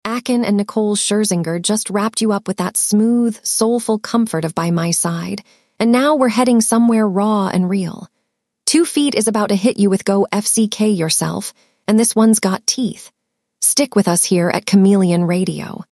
Akin and Nicole Scherzinger just wrapped you up with that smooth, soulful comfort of By My Side, and now we're heading somewhere raw and real. 2 Feet is about to hit you with Go FCK Yourself, and this one's got teeth. Stick with us here at Chameleon Radio.